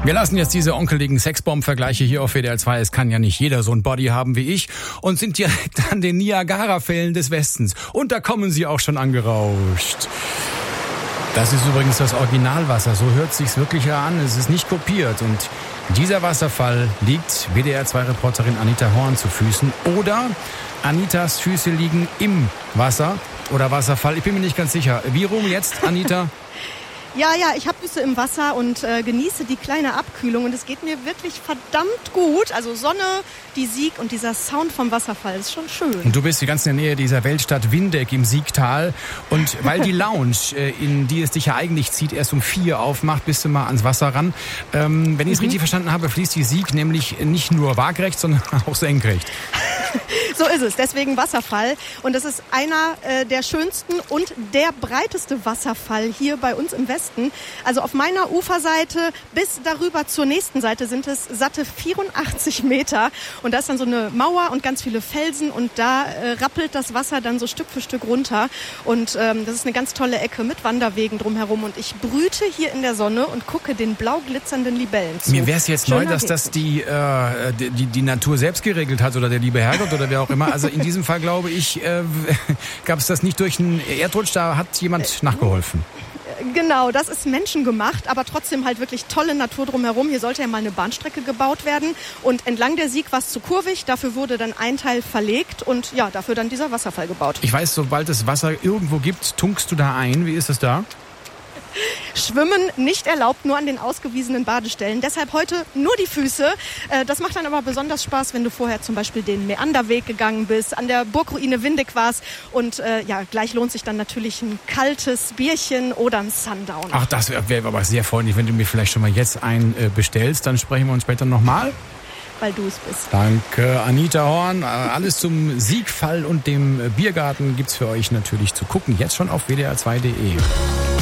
Wir lassen jetzt diese onkeligen Sexbomb-Vergleiche hier auf WDR 2. Es kann ja nicht jeder so ein Body haben wie ich. Und sind direkt an den Niagara-Fällen des Westens. Und da kommen sie auch schon angerauscht. Das ist übrigens das Originalwasser. So hört sich's wirklich an. Es ist nicht kopiert. Und dieser Wasserfall liegt WDR 2-Reporterin Anita Horn zu Füßen. Oder Anitas Füße liegen im Wasser oder Wasserfall. Ich bin mir nicht ganz sicher. Wie rum jetzt, Anita? Ja, ich habe Füße im Wasser und genieße die kleine Abkühlung. Und es geht mir wirklich verdammt gut. Also Sonne, die Sieg und dieser Sound vom Wasserfall ist schon schön. Und du bist ganz in der Nähe dieser Weltstadt Windeck im Siegtal. Und weil die Lounge, in die es dich ja eigentlich zieht, erst um 4 aufmacht, bist du mal ans Wasser ran. Wenn ich es richtig verstanden habe, fließt die Sieg nämlich nicht nur waagrecht, sondern auch senkrecht. So ist es, deswegen Wasserfall. Und das ist einer der schönsten und der breiteste Wasserfall hier bei uns im Westen. Also auf meiner Uferseite bis darüber zur nächsten Seite sind es satte 84 Meter. Und da ist dann so eine Mauer und ganz viele Felsen und da rappelt das Wasser dann so Stück für Stück runter. Und das ist eine ganz tolle Ecke mit Wanderwegen drumherum. Und ich brüte hier in der Sonne und gucke den blau glitzernden Libellen zu. Mir wäre es jetzt neu, dass das die Natur selbst geregelt hat oder der liebe Herrgott oder wer auch immer. Also in diesem Fall, glaube ich, gab es das nicht durch einen Erdrutsch, da hat jemand nachgeholfen. Genau, das ist menschengemacht, aber trotzdem halt wirklich tolle Natur drumherum. Hier sollte ja mal eine Bahnstrecke gebaut werden und entlang der Sieg war es zu kurvig. Dafür wurde dann ein Teil verlegt und ja, dafür dann dieser Wasserfall gebaut. Ich weiß, sobald es Wasser irgendwo gibt, tunkst du da ein. Wie ist das da? Schwimmen nicht erlaubt, nur an den ausgewiesenen Badestellen. Deshalb heute nur die Füße. Das macht dann aber besonders Spaß, wenn du vorher zum Beispiel den Meanderweg gegangen bist, an der Burgruine Windeck warst. Und gleich lohnt sich dann natürlich ein kaltes Bierchen oder ein Sundowner. Ach, das wäre aber sehr freundlich, wenn du mir vielleicht schon mal jetzt einen bestellst. Dann sprechen wir uns später nochmal. Weil du es bist. Danke, Anita Horn. Alles zum Siegfall und dem Biergarten gibt's für euch natürlich zu gucken. Jetzt schon auf wdr2.de.